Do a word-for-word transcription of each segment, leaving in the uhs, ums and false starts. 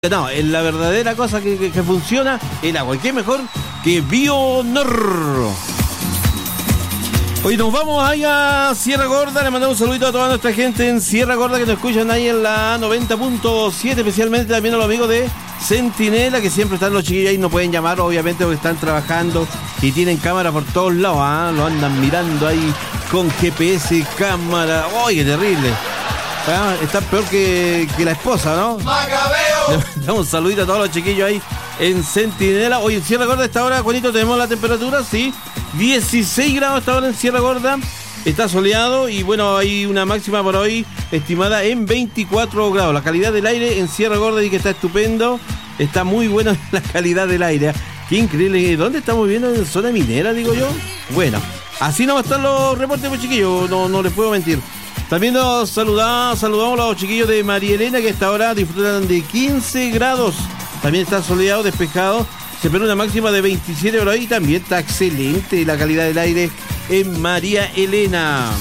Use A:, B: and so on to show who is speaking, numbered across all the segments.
A: No, es la verdadera cosa que, que, que funciona el agua. ¿Y qué mejor que Bionor? Hoy nos vamos ahí a Sierra Gorda. Le mandamos un saludito a toda nuestra gente en Sierra Gorda que nos escuchan ahí en la noventa punto siete, especialmente también a los amigos de Centinela, que siempre están los chiquillos ahí, no pueden llamar obviamente porque están trabajando y tienen cámara por todos lados, ¿eh? Lo andan mirando ahí con G P S, cámara. ¡Uy, qué terrible! ¿Ah? Está peor que, que la esposa, ¿no? ¡Macabeo! Le damos un saludito a todos los chiquillos ahí en Centinela. Hoy en Sierra Gorda, a esta hora, Juanito, tenemos la temperatura, sí, dieciséis grados esta hora en Sierra Gorda. Está soleado y bueno, hay una máxima por hoy estimada en veinticuatro grados. La calidad del aire en Sierra Gorda y que está estupendo. Está muy buena la calidad del aire. Qué increíble. ¿Dónde estamos viviendo? En zona minera, digo yo. Bueno, así no van a estar los reportes, pues, chiquillos. No, no les puedo mentir. También nos saludamos, saludamos a los chiquillos de María Elena, que a esta hora disfrutan de quince grados. También está soleado, despejado. Se espera una máxima de veintisiete grados y también está excelente la calidad del aire en María Elena.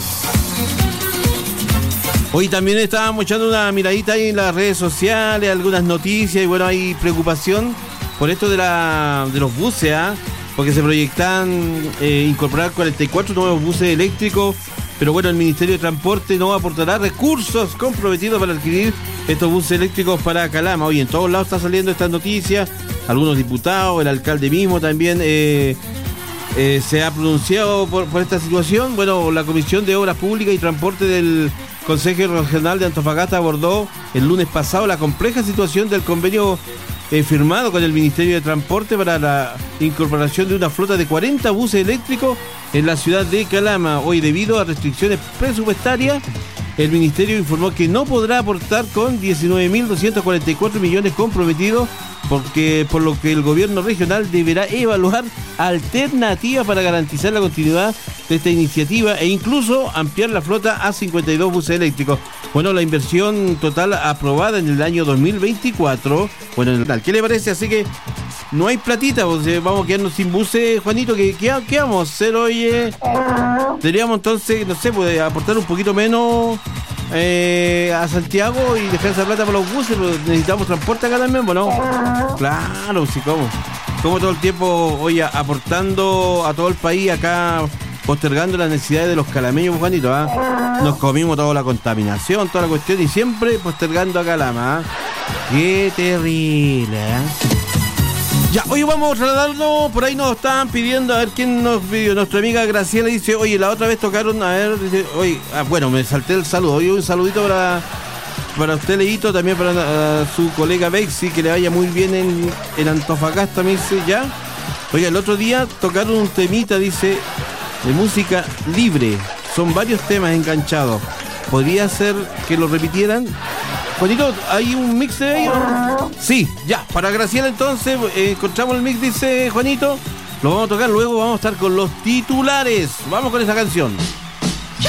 A: Hoy también estábamos echando una miradita ahí en las redes sociales, algunas noticias, y bueno, hay preocupación por esto de la de los buses, ¿eh? Porque se proyectan eh, incorporar cuarenta y cuatro nuevos buses eléctricos. Pero bueno, el Ministerio de Transporte no aportará recursos comprometidos para adquirir estos buses eléctricos para Calama. Hoy en todos lados está saliendo estas noticias. Algunos diputados, el alcalde mismo también eh, eh, se ha pronunciado por, por esta situación. Bueno, la Comisión de Obras Públicas y Transporte del Consejo Regional de Antofagasta abordó el lunes pasado la compleja situación del convenio eh, firmado con el Ministerio de Transporte para la incorporación de una flota de cuarenta buses eléctricos en la ciudad de Calama. Hoy, debido a restricciones presupuestarias, el Ministerio informó que no podrá aportar con diecinueve mil doscientos cuarenta y cuatro millones comprometidos, porque por lo que el gobierno regional deberá evaluar alternativas para garantizar la continuidad de esta iniciativa e incluso ampliar la flota a cincuenta y dos buses eléctricos. Bueno, la inversión total aprobada en el año dos mil veinticuatro, bueno, en el, ¿qué le parece? Así que no hay platita, pues, vamos a quedarnos sin buses, Juanito. ¿Qué, qué, qué vamos a hacer, oye? Deberíamos entonces, no sé, pues, aportar un poquito menos eh, a Santiago y dejar esa plata para los buses, pero necesitamos transporte acá también, ¿no? Claro, sí, ¿cómo? Como todo el tiempo, oye, aportando a todo el país acá, postergando las necesidades de los calameños, Juanito, ¿eh? Nos comimos toda la contaminación, toda la cuestión y siempre postergando a Calama, ¿eh? Qué terrible, ¿eh? Ya, hoy vamos a trasladarnos, por ahí nos estaban pidiendo, a ver quién nos pidió. Nuestra amiga Graciela dice, oye, la otra vez tocaron, a ver, dice, oye, ah, bueno, me salté el saludo. Oye, un saludito para, para usted, Leito, también para uh, su colega Bexi, que le vaya muy bien en, en Antofagasta, me dice, ya. Oye, el otro día tocaron un temita, dice, de música libre. Son varios temas enganchados. ¿Podría ser que lo repitieran? Juanito, ¿hay un mix de ellos? Sí, ya, para Graciela entonces, eh, encontramos el mix, dice Juanito. Lo vamos a tocar, luego vamos a estar con los titulares. Vamos con esa canción.